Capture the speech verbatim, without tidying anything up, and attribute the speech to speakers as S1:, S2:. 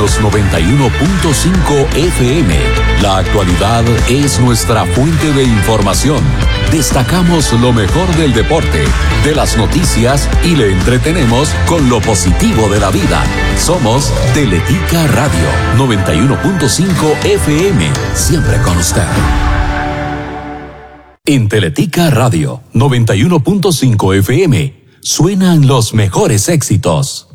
S1: los noventa y uno punto cinco F M. La actualidad es nuestra fuente de información. Destacamos lo mejor del deporte, de las noticias y le entretenemos con lo positivo de la vida. Somos Teletica Radio noventa y uno punto cinco F M, siempre con usted. En Teletica Radio noventa y uno punto cinco F M suenan los mejores éxitos.